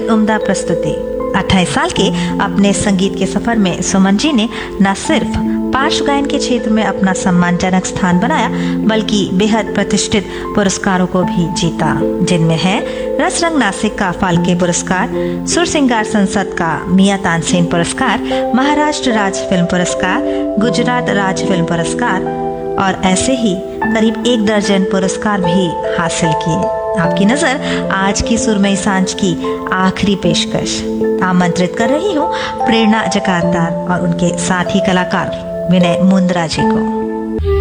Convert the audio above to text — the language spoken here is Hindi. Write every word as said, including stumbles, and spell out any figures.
बेहद उम्दा प्रस्तुति। अट्ठाईस साल के अपने संगीत के सफर में सुमन जी ने न सिर्फ पार्श्व गायन के क्षेत्र में अपना सम्मानजनक स्थान बनाया, बल्कि बेहद प्रतिष्ठित पुरस्कारों को भी जीता, जिनमें है रसरंग नासिक का फाल्के पुरस्कार, सुर सिंगार संसद का मियां तानसेन पुरस्कार, महाराष्ट्र राज्य फिल्म पुरस्कार, गुजरात राज्य फिल्म पुरस्कार और ऐसे ही करीब एक दर्जन पुरस्कार भी हासिल किए। आपकी नजर आज की सुरमई सांझ की आखिरी पेशकश आमंत्रित कर रही हूँ प्रेरणा जकारदार और उनके साथी कलाकार विनय मुंद्रा जी को।